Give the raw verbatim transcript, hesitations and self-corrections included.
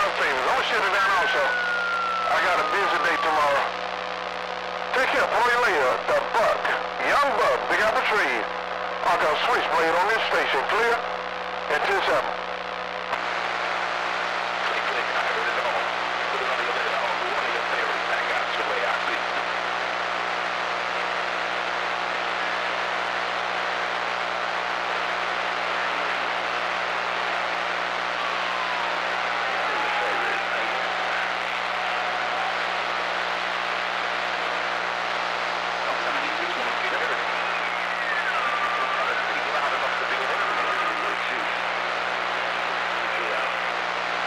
a favor. I'm gonna shut it down also. I got a busy day tomorrow. Take care, pull you later. The Buck, Young Buck, Big Apple Tree. I got a switchblade on this station, clear? And ten seven.